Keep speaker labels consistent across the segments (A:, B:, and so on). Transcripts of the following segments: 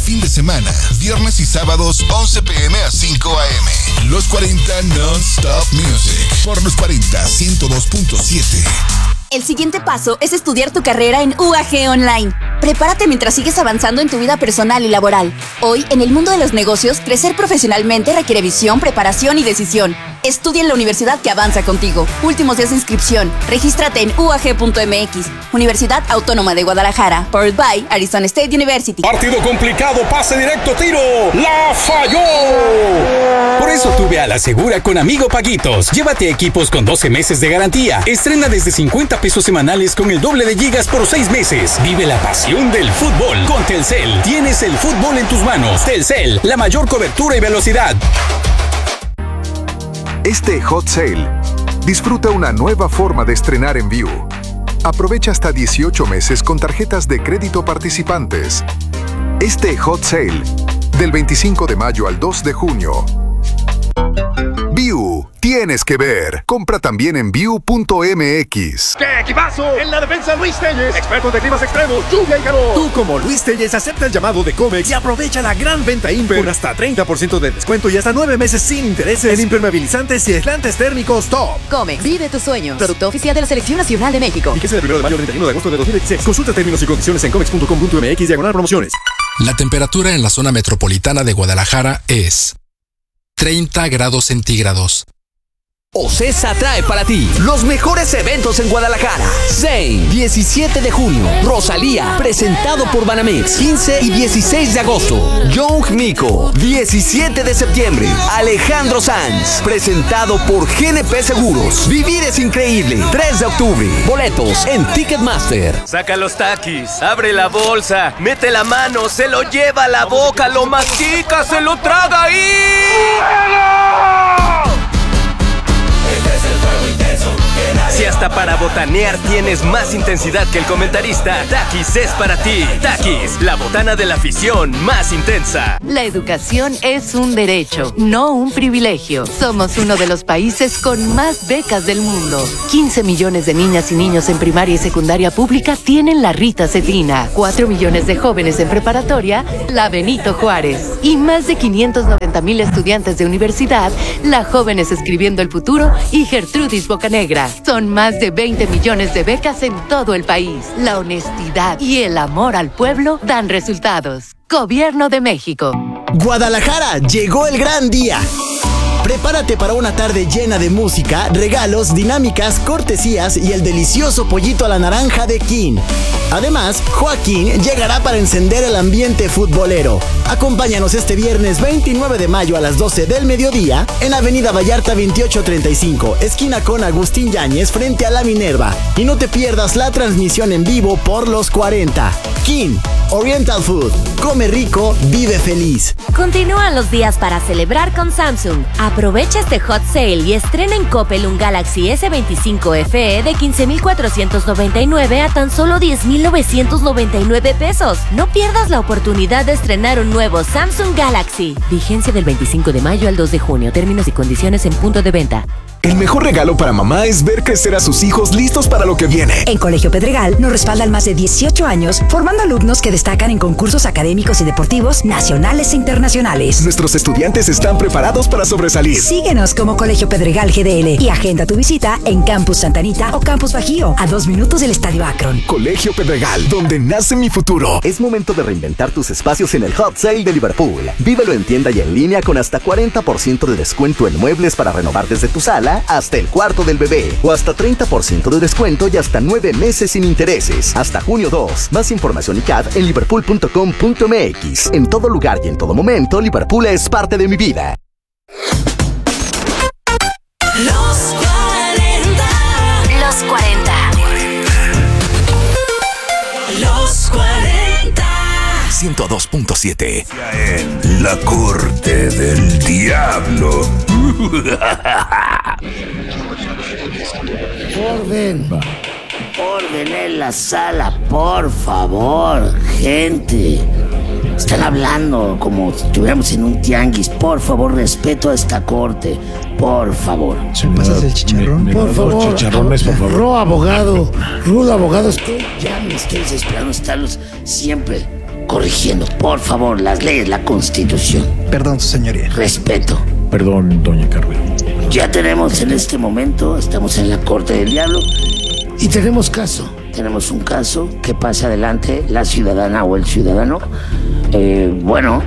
A: fin de semana, viernes y sábados 11 p.m. a 5 a.m. Los 40 Non-Stop Music por Los 40 102.7.
B: El siguiente paso es estudiar tu carrera en UAG Online. Prepárate mientras sigues avanzando en tu vida personal y laboral. Hoy, en el mundo de los negocios, crecer profesionalmente requiere visión, preparación y decisión. Estudia en la universidad que avanza contigo. Últimos días de inscripción. Regístrate en UAG.mx. Universidad Autónoma de Guadalajara. Powered by Arizona State University.
C: Partido complicado, pase directo, tiro. ¡La falló! Por eso tuve a la segura con Amigo Paguitos. Llévate equipos con 12 meses de garantía. Estrena desde 50 pesos semanales con el doble de gigas por 6 meses. Vive la pasión del fútbol con Telcel. Tienes el fútbol en tus manos. Telcel, la mayor cobertura y velocidad.
D: Este Hot Sale, disfruta una nueva forma de estrenar en View. Aprovecha hasta 18 meses con tarjetas de crédito participantes. Este Hot Sale, del 25 de mayo al 2 de junio. View, tienes que ver. Compra también en View.mx.
E: ¡Qué equipazo! En la defensa, Luis Telles, experto de climas extremos, lluvia y calor. Tú, como Luis Telles, acepta el llamado de Comex y aprovecha la gran venta Imper con hasta 30% de descuento y hasta 9 meses sin intereses en impermeabilizantes y aislantes térmicos top.
F: Comex, vive tus sueños. Producto oficial de la Selección Nacional de México.
E: Fíjese del 1 de mayo al 31 de agosto de 2016. Consulta términos y condiciones en comex.com.mx/promociones.
G: La temperatura en la zona metropolitana de Guadalajara es 30 grados centígrados.
H: OCESA trae para ti los mejores eventos en Guadalajara. Zayn, 17 de junio. Rosalía, presentado por Banamex, 15 y 16 de agosto. Young Miko, 17 de septiembre. Alejandro Sanz, presentado por GNP Seguros. Vivir es increíble, 3 de octubre. Boletos en Ticketmaster.
I: Saca los taquis, abre la bolsa, mete la mano, se lo lleva a la boca, lo mastica, se lo traga Si hasta para botanear tienes más intensidad que el comentarista, Takis es para ti. Takis, la botana de la afición más intensa.
F: La educación es un derecho, no un privilegio. Somos uno de los países con más becas del mundo. 15 millones de niñas y niños en primaria y secundaria pública tienen la Rita Cedina. 4 millones de jóvenes en preparatoria, la Benito Juárez. Y más de 590,000 estudiantes de universidad, la Jóvenes Escribiendo el Futuro y Gertrudis Bocanegra. Son más de 20 millones de becas en todo el país. La honestidad y el amor al pueblo dan resultados. Gobierno de México.
J: Guadalajara, llegó el gran día. Prepárate para una tarde llena de música, regalos, dinámicas, cortesías y el delicioso pollito a la naranja de King. Además, Joaquín llegará para encender el ambiente futbolero. Acompáñanos este viernes 29 de mayo a las 12 del mediodía en Avenida Vallarta 2835, esquina con Agustín Yáñez frente a la Minerva. Y no te pierdas la transmisión en vivo por Los 40. King, Oriental Food. Come rico, vive feliz.
K: Continúan los días para celebrar con Samsung. Aprovecha este hot sale y estrena en Coppel un Galaxy S25 FE de 15,499 a tan solo 10,999 pesos. No pierdas la oportunidad de estrenar un nuevo Samsung Galaxy. Vigencia del 25 de mayo al 2 de junio. Términos y condiciones en punto de venta.
L: El mejor regalo para mamá es ver crecer a sus hijos listos para lo que viene.
M: En Colegio Pedregal nos respaldan más de 18 años formando alumnos que destacan en concursos académicos y deportivos nacionales e internacionales.
L: Nuestros estudiantes están preparados para sobresalir.
M: Síguenos como Colegio Pedregal GDL y agenda tu visita en Campus Santa Anita o Campus Bajío, a 2 minutos del Estadio Akron.
L: Colegio Pedregal, donde nace mi futuro.
N: Es momento de reinventar tus espacios en el Hot Sale de Liverpool. Vívelo en tienda y en línea con hasta 40% de descuento en muebles para renovar desde tu sala hasta el cuarto del bebé, o hasta 30% de descuento y hasta 9 meses sin intereses, hasta junio 2. Más información y CAD en liverpool.com.mx. En todo lugar y en todo momento, Liverpool es parte de mi vida.
O: Los 40.
K: Los 40.
O: Los 40.
A: 102.7. En la corte del diablo.
P: Orden en la sala, por favor, gente. Están hablando como si estuviéramos en un tianguis. Por favor, respeto a esta corte. Por favor.
Q: ¿Pasas el chicharrón?
P: Por favor.
Q: Chicharrones, por favor.
P: Rudo abogado. Ya me estoy desesperando estarlos siempre corrigiendo. Por favor, las leyes, la Constitución.
Q: Perdón, su señoría.
P: Respeto.
R: Perdón, doña Carmen.
P: Ya tenemos en este momento, estamos en la Corte del Diablo y tenemos caso. Tenemos un caso que pasa adelante la ciudadana o el ciudadano. Bueno.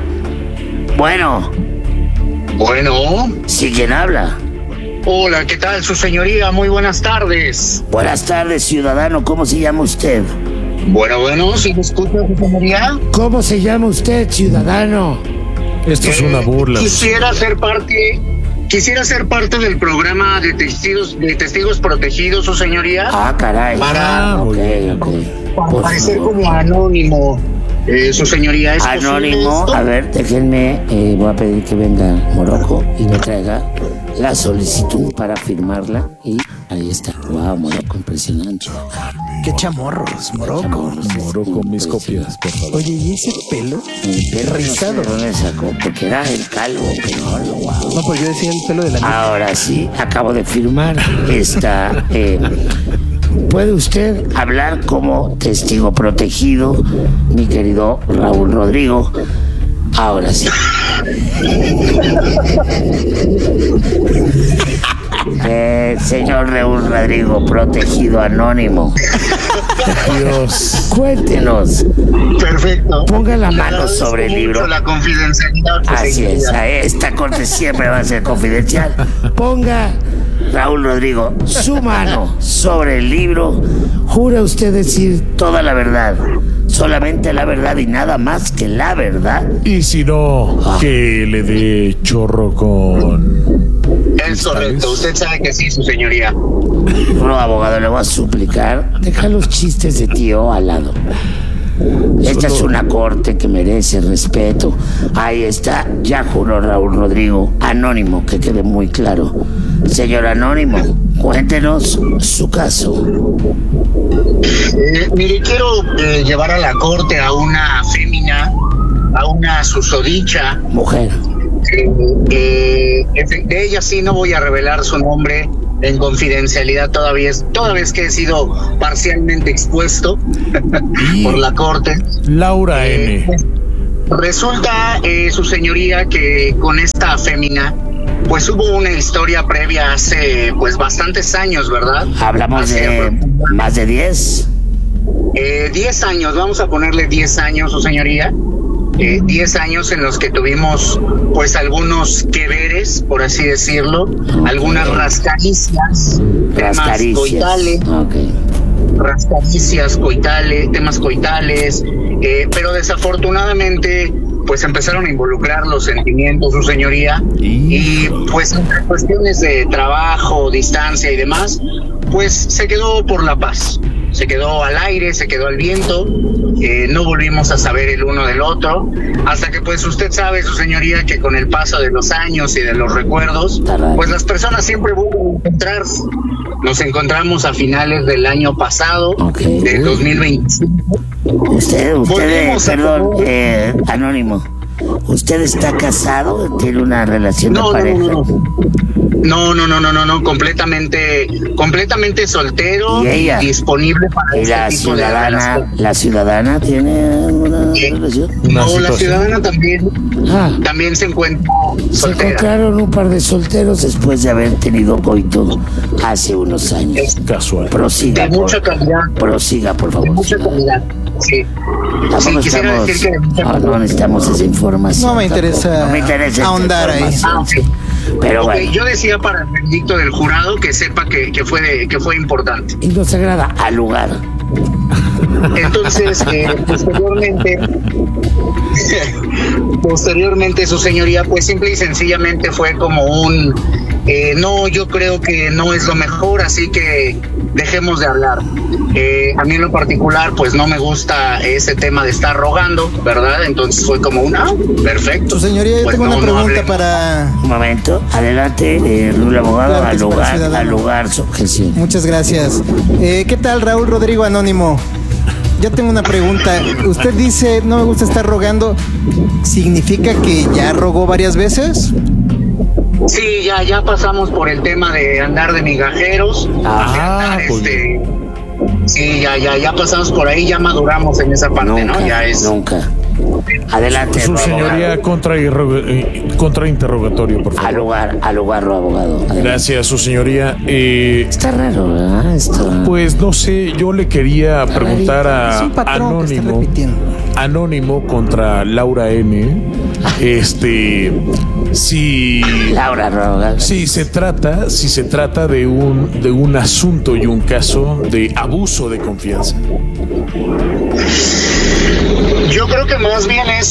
P: ¿Sí, quién habla?
S: Hola, ¿qué tal, su señoría? Muy buenas tardes.
P: Buenas tardes, ciudadano. ¿Cómo se llama usted?
S: Bueno, ¿sí me escucha, su señoría?
P: ¿Cómo se llama usted, ciudadano?
R: Esto es una burla.
S: Quisiera ser parte del programa de testigos protegidos, su señoría.
P: Ah, caray.
S: Para parecer como anónimo, su señoría. ¿Es
P: anónimo? A ver, déjenme, voy a pedir que venga Morocco y me traiga la solicitud para firmarla. Y ahí está. Wow, Morocco, impresionante.
Q: Qué chamorros, Morocco.
R: Morocco, mis copias, por favor.
Q: Oye, ¿y ese pelo?
P: El pelo
Q: rizado.
P: No sé de dónde sacó, porque era el calvo, pero wow.
Q: No, pues yo decía el pelo de la niña.
P: Ahora sí, acabo de firmar esta. ¿Puede usted hablar como testigo protegido, mi querido Raúl Rodrigo? Ahora sí. Señor Raúl Rodrigo, protegido anónimo. Dios, cuéntenos.
S: Perfecto.
P: Ponga la mano sobre el libro.
S: La confidencialidad.
P: Así es, esta corte siempre va a ser confidencial. Ponga, Raúl Rodrigo, su mano sobre el libro. ¿Jura usted decir toda la verdad? Solamente la verdad y nada más que la verdad.
R: Y si no, que le dé chorro con...
S: Es correcto, usted sabe que sí, su señoría.
P: No, abogado, le voy a suplicar, deja los chistes de tío al lado. Esta es una corte que merece respeto. Ahí está, ya juró Raúl Rodrigo, anónimo, que quede muy claro. Señor Anónimo, cuéntenos su caso.
S: Mire, quiero llevar a la corte a una fémina, a una susodicha.
P: Mujer.
S: De ella sí no voy a revelar su nombre en confidencialidad toda vez que he sido parcialmente expuesto por la corte.
R: Laura N.
S: Resulta, su señoría, que con esta fémina pues hubo una historia previa hace pues bastantes años, ¿verdad?
P: Hablamos de más de 10.
S: 10 años, vamos a ponerle 10 años, su señoría. 10 años en los que tuvimos pues algunos que veres, por así decirlo, algunas rascaricias, temas coitales, temas coitales, pero desafortunadamente pues empezaron a involucrar los sentimientos, su señoría, y pues entre cuestiones de trabajo, distancia y demás, pues se quedó por la paz. Se quedó al aire, se quedó al viento, no volvimos a saber el uno del otro, hasta que pues usted sabe, su señoría, que con el paso de los años y de los recuerdos, pues las personas siempre vuelven a encontrarse. Nos encontramos a finales del año pasado, del 2025.
P: Usted, perdón, anónimo, ¿usted está casado? ¿Tiene una relación de pareja?
S: No, completamente soltero y disponible para este tipo de relación.
P: ¿La ciudadana tiene una relación?
S: No, la ciudadana también se encuentra soltera.
P: Se encontraron un par de solteros después de haber tenido coito hace unos años.
R: Casual.
P: Prosiga,
S: de mucha calidad.
P: Prosiga, por favor.
S: De mucha calidad, sí.
P: Tampoco
S: quisiera decir que
P: no necesitamos esa información.
Q: No me interesa ahondar ahí.
P: Pero bueno.
S: Yo decía para el veredicto del jurado que sepa que fue importante.
P: Y nos agrada al lugar.
S: Entonces, posteriormente, su señoría, pues simple y sencillamente fue como un no, yo creo que no es lo mejor, así que dejemos de hablar. A mí en lo particular, pues no me gusta ese tema de estar rogando, ¿verdad? Entonces fue como perfecto.
Q: Su señoría, yo
S: pues
Q: tengo una pregunta para...
P: Un momento, adelante, Rula Abogado,
Q: claro,
P: al lugar su objeción.
Q: Muchas gracias. ¿Qué tal, Raúl Rodrigo Anónimo? Yo tengo una pregunta. Usted dice, no me gusta estar rogando. ¿Significa que ya rogó varias veces?
S: Sí, ya pasamos por el tema de andar de migajeros. Sí, ya pasamos por ahí, ya maduramos en esa parte, ¿no? Ya es...
P: Nunca. Adelante,
R: Su señoría, contrainterrogatorio, por favor.
P: Al lugar, abogado. Adelante.
R: Gracias, su señoría.
P: Está raro, ¿verdad?
R: Pues no sé, yo le quería preguntar a
Q: Es un patrón que está repitiendo.
R: Anónimo contra Laura N. Si
P: Laura Rogas.
R: Si se trata de un asunto y un caso de abuso de confianza.
S: Yo creo que más bien es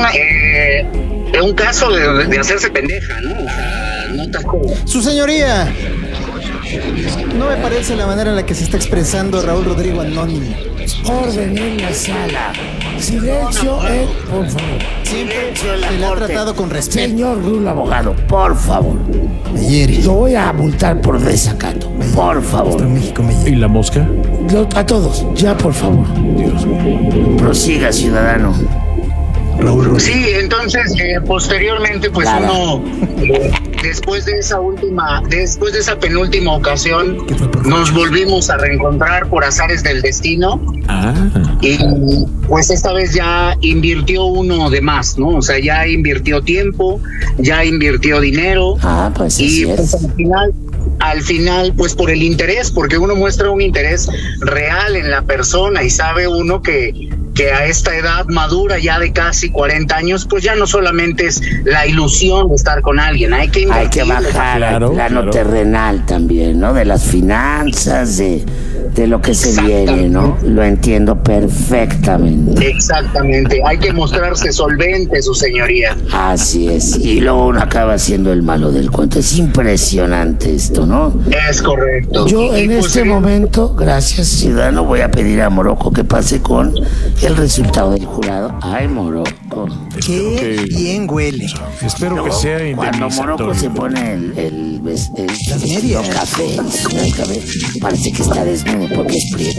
S: un caso de hacerse pendeja, ¿no? No te acuerdas.
Q: Su señoría, no me parece la manera en la que se está expresando Raúl Rodrigo Anónimo.
P: Orden en la sala. Silencio, por favor.
Q: Siempre se le ha tratado con respeto.
P: Señor Rulo, abogado, por favor. Lo voy a multar por desacato. Por favor.
R: ¿Y la mosca?
P: A todos, ya, por favor.
R: Dios.
P: Prosiga, ciudadano.
S: Sí, entonces posteriormente pues uno después de esa penúltima ocasión nos volvimos a reencontrar por azares del destino. Y pues esta vez ya invirtió uno de más, ¿no? O sea, ya invirtió tiempo, ya invirtió dinero.
P: Pues
S: y pues al final, pues por el interés, porque uno muestra un interés real en la persona y sabe uno que a esta edad madura ya de casi 40 años, pues ya no solamente es la ilusión de estar con alguien, hay que
P: bajar al plano terrenal también, ¿no? De las finanzas, de lo que se viene, ¿no? Lo entiendo perfectamente.
S: Exactamente, hay que mostrarse solvente, su señoría.
P: Así es, y luego uno acaba siendo el malo del cuento. Es impresionante esto, ¿no?
S: Es correcto.
P: Yo en este momento, gracias, ciudadano, voy a pedir a Morocco que pase con el resultado del jurado. Ay, Morocco.
Q: Qué bien huele.
R: Espero que sea
P: cuando
R: indemnizatorio.
P: Morocco se pone el vestido café, parece que está desnudo porque es prieto.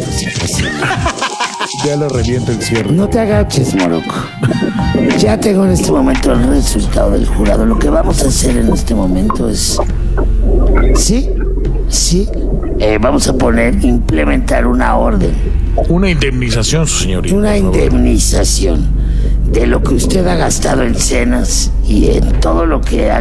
R: Ya le revienta el cierre.
P: No te agaches, Morocco. Ya tengo en este momento el resultado del jurado. Lo que vamos a hacer en este momento es... Sí. Vamos a implementar una orden.
R: Una indemnización, su señoría.
P: Una indemnización de lo que usted ha gastado en cenas y en todo lo que ha